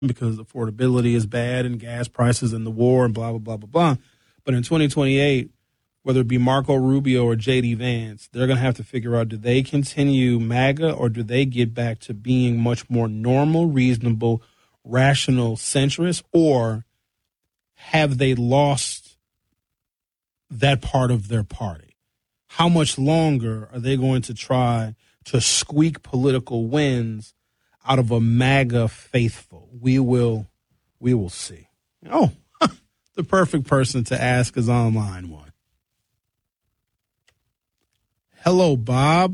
because affordability is bad and gas prices and the war and blah, blah, blah, blah, blah. But in 2028, whether it be Marco Rubio or J.D. Vance, they're going to have to figure out, do they continue MAGA or do they get back to being much more normal, reasonable, rational centrist, or have they lost that part of their party? How much longer are they going to try to squeak political wins out of a MAGA faithful? We will see. Oh, the perfect person to ask is on line one. Hello, Bob.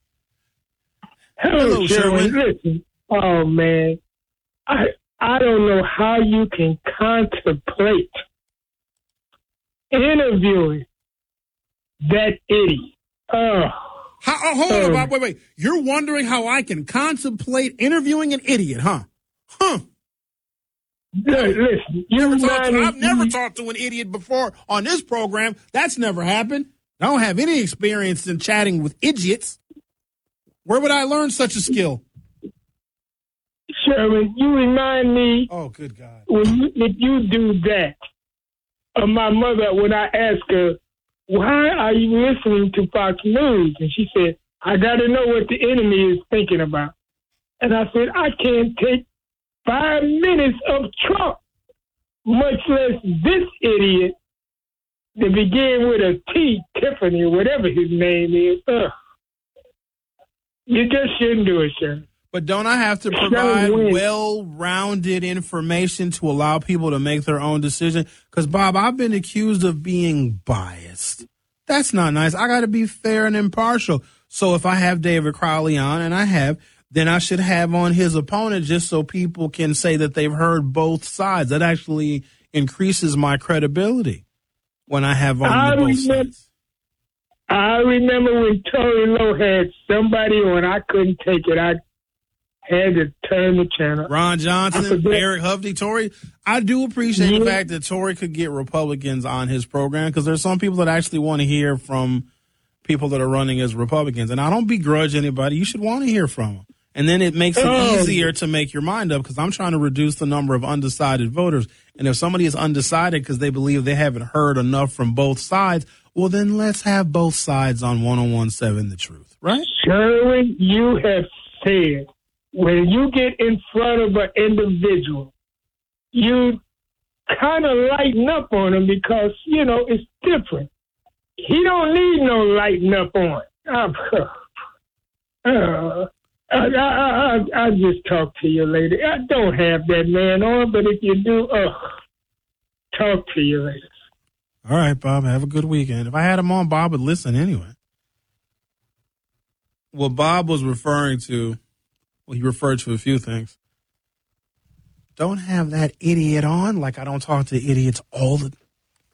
Hello, Sherman. Listen, oh man, I don't know how you can contemplate interviewing that idiot. Hold on, Bob. Wait. You're wondering how I can contemplate interviewing an idiot, huh? Listen, I've never talked to an idiot before on this program. That's never happened. I don't have any experience in chatting with idiots. Where would I learn such a skill? Sherman, you remind me. Oh, good God. If you do that, of my mother, when I ask her, why are you listening to Fox News? And she said, I got to know what the enemy is thinking about. And I said, I can't take 5 minutes of Trump, much less this idiot to begin with a T, Tiffany, or whatever his name is. You just shouldn't do it, sir. But don't I have to provide well-rounded information to allow people to make their own decision? Because, Bob, I've been accused of being biased. That's not nice. I got to be fair and impartial. So if I have David Crowley on, and I have, then I should have on his opponent just so people can say that they've heard both sides. That actually increases my credibility when I have on both sides. I remember when Tory Lowe had somebody on, I couldn't take it. I had to turn the channel. Ron Johnson, Eric Hovde, Tory. I do appreciate the fact that Tory could get Republicans on his program, because there's some people that actually want to hear from people that are running as Republicans. And I don't begrudge anybody. You should want to hear from them. And then it makes it easier to make your mind up, because I'm trying to reduce the number of undecided voters. And if somebody is undecided because they believe they haven't heard enough from both sides, well, then let's have both sides on 101.7 The Truth, right? Sherwin, you have said, when you get in front of an individual, you kind of lighten up on him because, it's different. He don't need no lighten up on. I'll just talk to you later. I don't have that man on, but if you do, talk to you later. All right, Bob, have a good weekend. If I had him on, Bob would listen anyway. What Bob was referring to, he referred to a few things. Don't have that idiot on, like I don't talk to idiots all the time.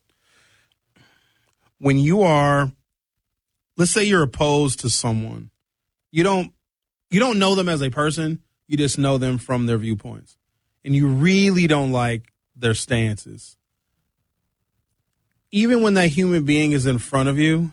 When you are, let's say you're opposed to someone, you don't know them as a person, you just know them from their viewpoints. And you really don't like their stances. Even when that human being is in front of you,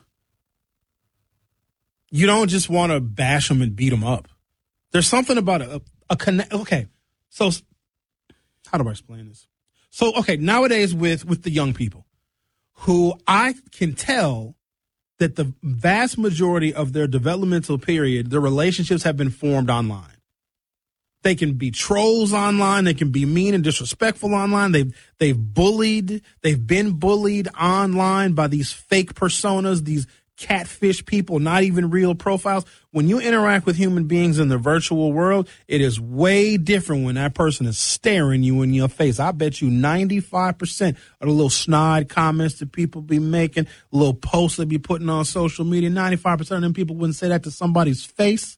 you don't just want to bash them and beat them up. There's something about a connect. Okay, so how do I explain this? So, okay, nowadays with the young people, who I can tell that the vast majority of their developmental period, their relationships have been formed online. They can be trolls online. They can be mean and disrespectful online. They've been bullied online by these fake personas, these catfish people, not even real profiles. When you interact with human beings in the virtual world, it is way different when that person is staring you in your face. I bet you 95% of the little snide comments that people be making, little posts they be putting on social media, 95% of them people wouldn't say that to somebody's face.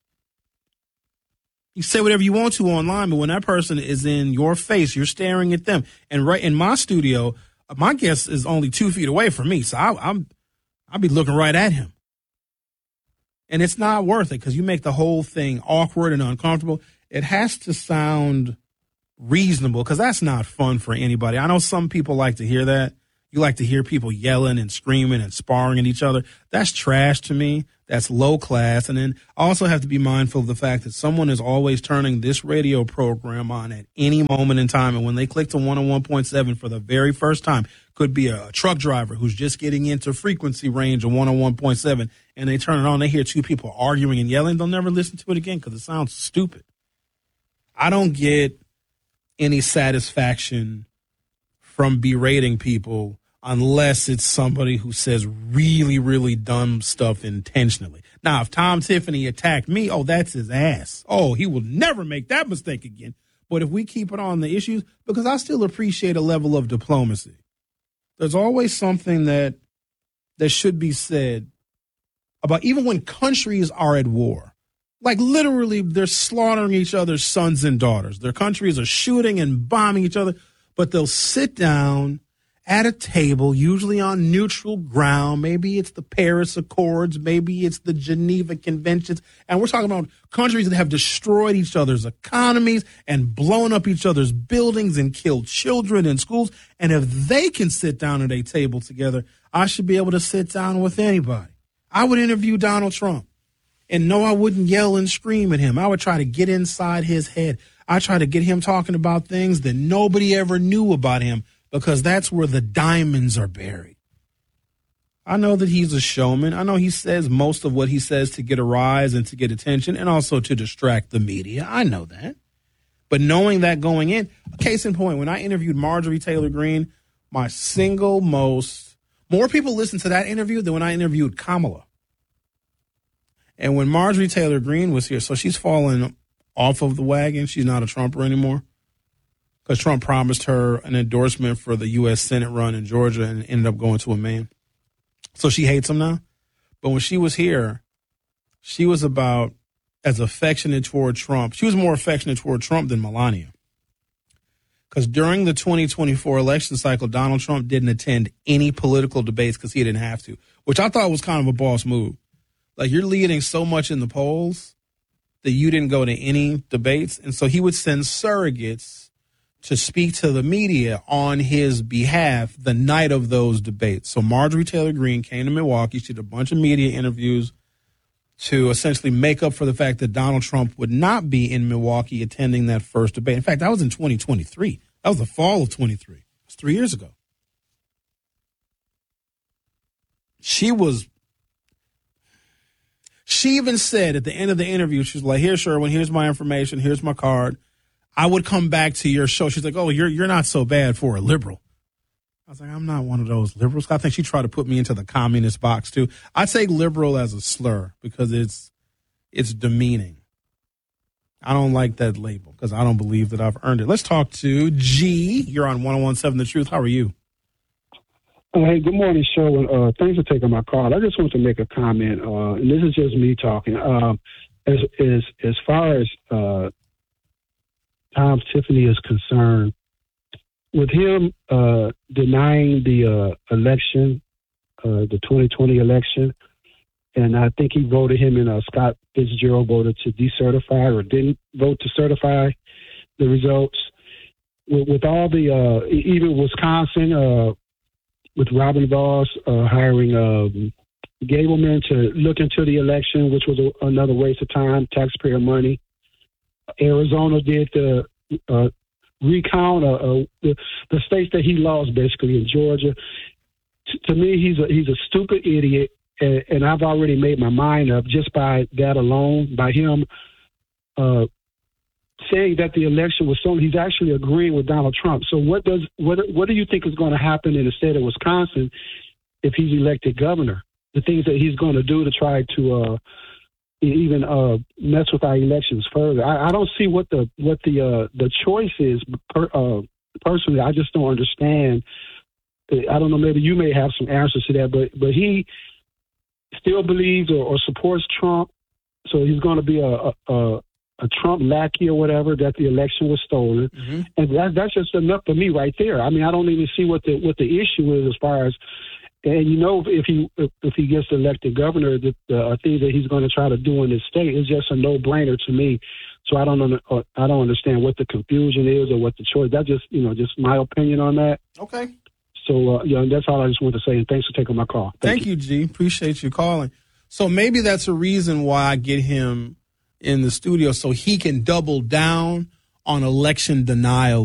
You say whatever you want to online, but when that person is in your face, you're staring at them. And right in my studio, my guest is only 2 feet away from me, so I'll be looking right at him. And it's not worth it because you make the whole thing awkward and uncomfortable. It has to sound reasonable because that's not fun for anybody. I know some people like to hear that. You like to hear people yelling and screaming and sparring at each other. That's trash to me. That's low class. And then I also have to be mindful of the fact that someone is always turning this radio program on at any moment in time. And when they click to 101.7 for the very first time, could be a truck driver who's just getting into frequency range of 101.7, and they turn it on, they hear two people arguing and yelling, they'll never listen to it again because it sounds stupid. I don't get any satisfaction from berating people unless it's somebody who says really, really dumb stuff intentionally. Now, if Tom Tiffany attacked me, oh, that's his ass. Oh, he will never make that mistake again. But if we keep it on the issues, because I still appreciate a level of diplomacy. There's always something that should be said about even when countries are at war. Like literally they're slaughtering each other's sons and daughters. Their countries are shooting and bombing each other, but they'll sit down at a table, usually on neutral ground. Maybe it's the Paris Accords. Maybe it's the Geneva Conventions. And we're talking about countries that have destroyed each other's economies and blown up each other's buildings and killed children in schools. And if they can sit down at a table together, I should be able to sit down with anybody. I would interview Donald Trump. And no, I wouldn't yell and scream at him. I would try to get inside his head. I try to get him talking about things that nobody ever knew about him, because that's where the diamonds are buried. I know that he's a showman. I know he says most of what he says to get a rise and to get attention and also to distract the media. I know that. But knowing that going in, case in point, when I interviewed Marjorie Taylor Greene, my single more people listened to that interview than when I interviewed Kamala. And when Marjorie Taylor Greene was here, so she's fallen off of the wagon. She's not a Trumper anymore, because Trump promised her an endorsement for the U.S. Senate run in Georgia and ended up going to a man. So she hates him now. But when she was here, she was about as affectionate toward Trump. She was more affectionate toward Trump than Melania. Because during the 2024 election cycle, Donald Trump didn't attend any political debates because he didn't have to, which I thought was kind of a boss move. Like, you're leading so much in the polls that you didn't go to any debates. And so he would send surrogates to speak to the media on his behalf the night of those debates. So Marjorie Taylor Greene came to Milwaukee. She did a bunch of media interviews to essentially make up for the fact that Donald Trump would not be in Milwaukee attending that first debate. In fact, that was in 2023. That was the fall of 23. It was 3 years ago. She even said at the end of the interview, she was like, "Here, Sherwin, here's my information. Here's my card. I would come back to your show." She's like, "Oh, you're not so bad for a liberal." I was like, "I'm not one of those liberals." I think she tried to put me into the communist box too. I take liberal as a slur because it's demeaning. I don't like that label because I don't believe that I've earned it. Let's talk to G. You're on 101.7 The Truth. How are you? Hey, good morning, Sherwin. Thanks for taking my call. I just want to make a comment, and this is just me talking. As far as Tom Tiffany is concerned, with him denying the election, the 2020 election, and I think he voted him in, Scott Fitzgerald voted to decertify or didn't vote to certify the results. With all the, even Wisconsin, with Robin Voss hiring Gableman to look into the election, which was another waste of time, taxpayer money. Arizona did the recount the states that he lost, basically in Georgia. To me, he's a stupid idiot, and I've already made my mind up just by that alone, by him saying that the election was stolen. He's actually agreeing with Donald Trump. So what do you think is going to happen in the state of Wisconsin if he's elected governor? The things that he's going to do to try to even mess with our elections further. I don't see what the choice is. Personally, I just don't understand. I don't know. Maybe you may have some answers to that, but he still believes or supports Trump, so he's going to be a Trump lackey or whatever, that the election was stolen. Mm-hmm. And that's just enough for me right there. I mean, I don't even see what the issue is as far as, and if he gets elected governor, the thing that he's going to try to do in this state is just a no-brainer to me. So I don't understand what the confusion is or what the choice. That's just my opinion on that. Okay. So, that's all I just wanted to say. And thanks for taking my call. Thank you, G. Appreciate you calling. So maybe that's a reason why I get him in the studio, so he can double down on election denial